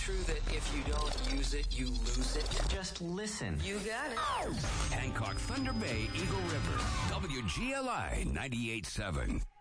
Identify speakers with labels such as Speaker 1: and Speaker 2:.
Speaker 1: true that if you don't use it, you lose it?
Speaker 2: Just listen.
Speaker 1: You got it.
Speaker 3: Hancock, Thunder Bay, Eagle River, WGLI 98.7.